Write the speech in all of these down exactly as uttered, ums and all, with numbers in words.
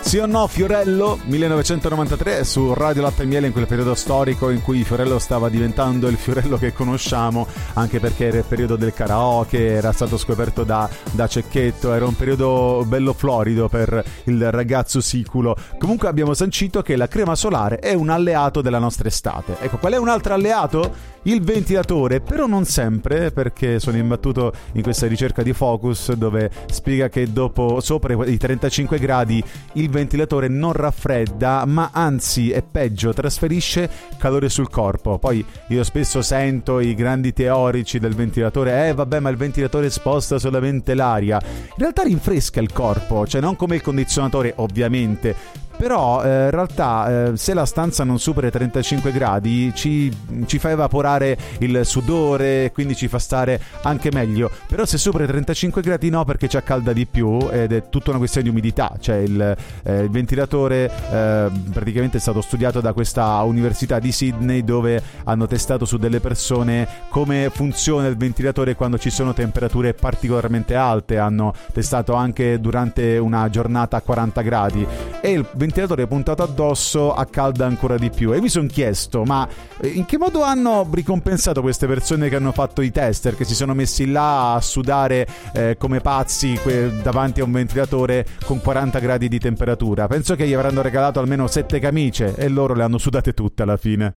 Sì o no, Fiorello, millenovecentonovantatré, su Radio Latte e Miele, in quel periodo storico in cui Fiorello stava diventando il Fiorello che conosciamo, anche perché era il periodo del karaoke, era stato scoperto da, da Cecchetto, era un periodo bello florido per il ragazzo siculo. Comunque abbiamo sancito che la crema solare è un alleato della nostra estate. Ecco, qual è un altro alleato? Il ventilatore, però non sempre, perché sono imbattuto in questa ricerca di Focus dove spiega che dopo sopra i trentacinque gradi il ventilatore non raffredda, ma anzi è peggio, trasferisce calore sul corpo. Poi io spesso sento i grandi teorici del ventilatore, eh vabbè, ma il ventilatore sposta solamente l'aria. In realtà rinfresca il corpo, cioè non come il condizionatore ovviamente. Però eh, in realtà eh, se la stanza non supera i trentacinque gradi ci, ci fa evaporare il sudore, quindi ci fa stare anche meglio. Però se supera i trentacinque gradi no, perché ci accalda di più ed è tutta una questione di umidità. Cioè il, eh, il ventilatore eh, praticamente è stato studiato da questa università di Sydney, dove hanno testato su delle persone come funziona il ventilatore quando ci sono temperature particolarmente alte. Hanno testato anche durante una giornata a quaranta gradi e il ventilatore puntato addosso accalda ancora di più. E mi sono chiesto, ma in che modo hanno ricompensato queste persone che hanno fatto i tester, che si sono messi là a sudare eh, come pazzi que- davanti a un ventilatore con quaranta gradi di temperatura? Penso che gli avranno regalato almeno sette camicie e loro le hanno sudate tutte alla fine.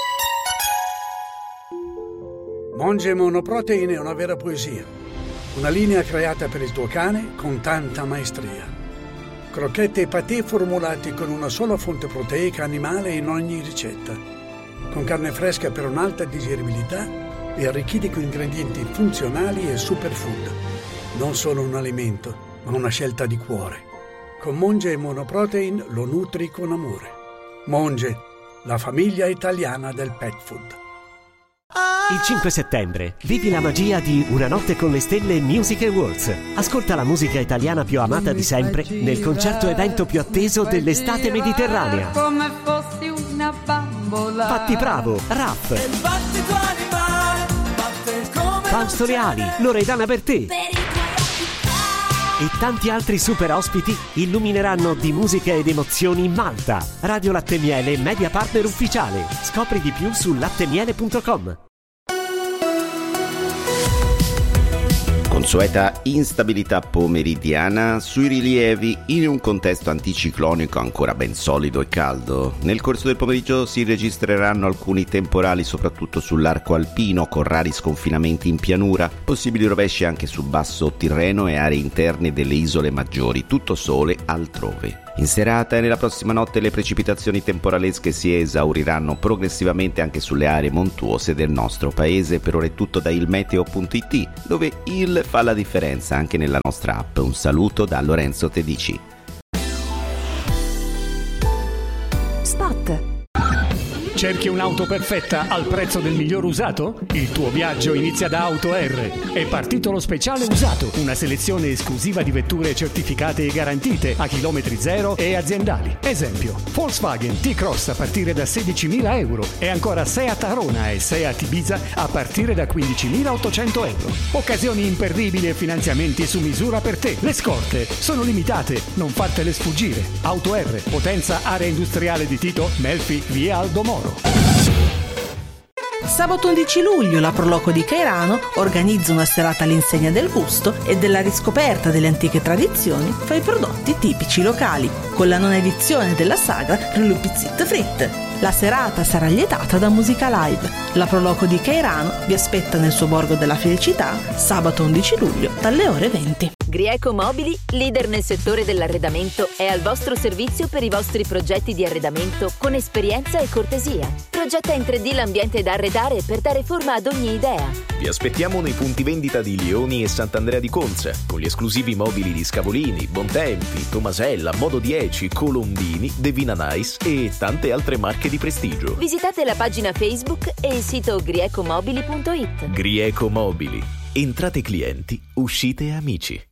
Monge Monoprotein è una vera poesia, una linea creata per il tuo cane con tanta maestria. Crocchette e patè formulati con una sola fonte proteica animale in ogni ricetta, con carne fresca per un'alta digeribilità e arricchiti con ingredienti funzionali e superfood. Non solo un alimento, ma una scelta di cuore. Con Monge Monoprotein lo nutri con amore. Monge, la famiglia italiana del pet food. Il cinque settembre vivi la magia di Una notte con le stelle Music Awards. Ascolta la musica italiana più amata di sempre nel concerto evento più atteso dell'estate mediterranea. Come fossi una bambola. Patti Bravo, Raff, Fausto Leali, Loredana Bertè e tanti altri super ospiti illumineranno di musica ed emozioni Malta. Radio Latte e Miele, media partner ufficiale. Scopri di più su lattemiele punto com. Consueta instabilità pomeridiana sui rilievi in un contesto anticiclonico ancora ben solido e caldo. Nel corso del pomeriggio si registreranno alcuni temporali soprattutto sull'arco alpino, con rari sconfinamenti in pianura, possibili rovesci anche su basso Tirreno e aree interne delle isole maggiori, tutto sole altrove. In serata e nella prossima notte le precipitazioni temporalesche si esauriranno progressivamente anche sulle aree montuose del nostro paese. Per ora è tutto da ilmeteo punto it, dove il fa la differenza anche nella nostra app. Un saluto da Lorenzo Tedici. Spot. Cerchi un'auto perfetta al prezzo del miglior usato? Il tuo viaggio inizia da Auto R. È partito lo speciale usato, una selezione esclusiva di vetture certificate e garantite a chilometri zero e aziendali. Esempio, Volkswagen T-Cross a partire da sedicimila euro e ancora Seat Arona e Seat Ibiza a partire da quindicimilaottocento euro. Occasioni imperdibili e finanziamenti su misura per te. Le scorte sono limitate, non fartele sfuggire. Auto R, Potenza, area industriale di Tito, Melfi, via Aldo Moro. Sabato undici luglio la Proloco di Cairano organizza una serata all'insegna del gusto e della riscoperta delle antiche tradizioni fra i prodotti tipici locali, con la nona edizione della sagra Le Pizzitte Fritte. La serata sarà lietata da musica live. La Proloco di Cairano vi aspetta nel suo borgo della felicità sabato undici luglio dalle ore venti. Grieco Mobili, leader nel settore dell'arredamento, è al vostro servizio per i vostri progetti di arredamento con esperienza e cortesia. Progetta in tre D l'ambiente da arredare per dare forma ad ogni idea. Vi aspettiamo nei punti vendita di Lioni e Sant'Andrea di Conza, con gli esclusivi mobili di Scavolini, Bontempi, Tomasella, Modo dieci, Colombini, Devina Nice e tante altre marche di prestigio. Visitate la pagina Facebook e il sito griecomobili punto it. Grieco Mobili. Entrate clienti, uscite amici.